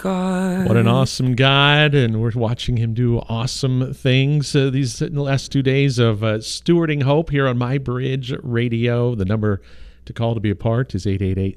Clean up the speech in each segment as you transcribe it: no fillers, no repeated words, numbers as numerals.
God. What an awesome God, and we're watching him do awesome things these last 2 days of stewarding hope here on My Bridge Radio. The number to call to be a part is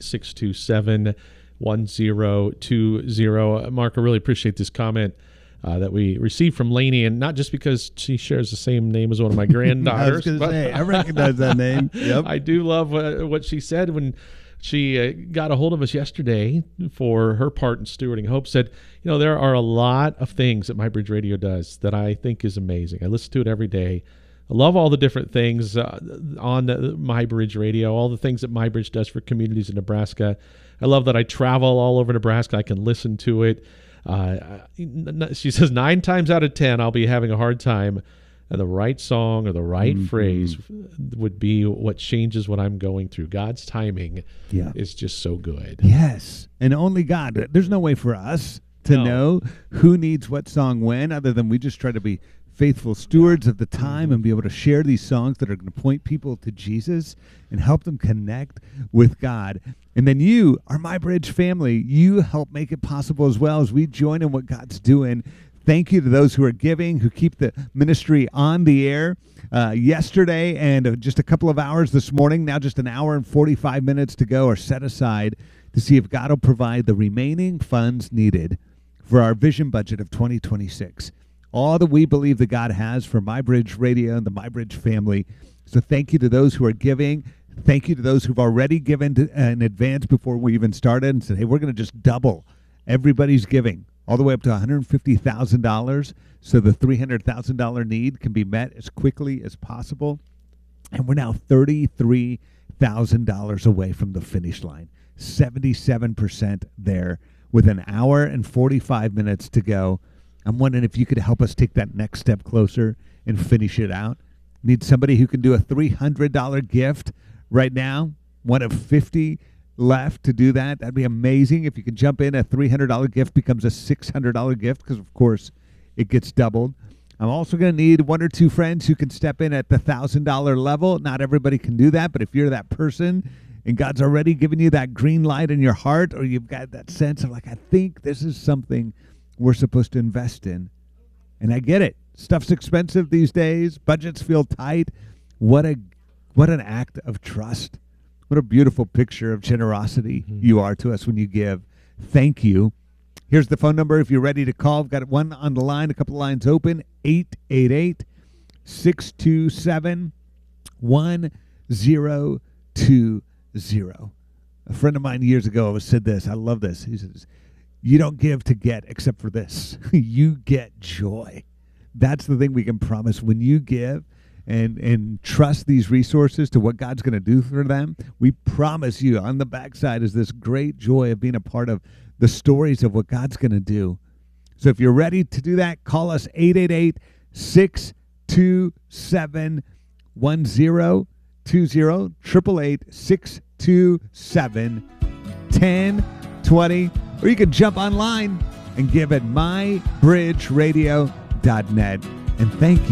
888-627-1020. Mark, I really appreciate this comment that we received from Lainey, and not just because she shares the same name as one of my granddaughters. I was going to say, I recognize that name. Yep. I do love what she said when she got a hold of us yesterday for her part in stewarding hope. Said, there are a lot of things that My Bridge Radio does that I think is amazing. I listen to it every day. I love all the different things on My Bridge Radio, all the things that My Bridge does for communities in Nebraska. I love that I travel all over Nebraska. I can listen to it. She says 9 times out of 10, I'll be having a hard time. And the right song or the right phrase would be what changes what I'm going through. God's timing is just so good. Yes. And only God. There's no way for us to know who needs what song when, other than we just try to be faithful stewards of the time and be able to share these songs that are going to point people to Jesus and help them connect with God. And then you, our My Bridge family, you help make it possible as well as we join in what God's doing. Thank you to those who are giving, who keep the ministry on the air. Yesterday and just a couple of hours this morning, now just an hour and 45 minutes to go, are set aside to see if God will provide the remaining funds needed for our vision budget of 2026. All that we believe that God has for My Bridge Radio and the My Bridge family. So thank you to those who are giving. Thank you to those who've already given in advance before we even started and said, hey, we're going to just double everybody's giving, all the way up to $150,000, so the $300,000 need can be met as quickly as possible. And we're now $33,000 away from the finish line, 77% there with an hour and 45 minutes to go. I'm wondering if you could help us take that next step closer and finish it out. Need somebody who can do a $300 gift right now, one of 50 left to do that. That'd be amazing. If you can jump in, a $300 gift becomes a $600 gift because, of course, it gets doubled. I'm also going to need 1 or 2 friends who can step in at the $1,000 level. Not everybody can do that, but if you're that person and God's already given you that green light in your heart, or you've got that sense of like, I think this is something we're supposed to invest in. And I get it. Stuff's expensive these days. Budgets feel tight. What an act of trust. What a beautiful picture of generosity you are to us when you give. Thank you. Here's the phone number if you're ready to call. I've got one on the line, a couple of lines open, 888-627-1020. A friend of mine years ago said this. I love this. He says, you don't give to get except for this. You get joy. That's the thing we can promise. When you give and trust these resources to what God's going to do for them, we promise you on the backside is this great joy of being a part of the stories of what God's going to do. So if you're ready to do that, call us 888-627-1020, 888-627-1020, or you can jump online and give at mybridgeradio.net. And thank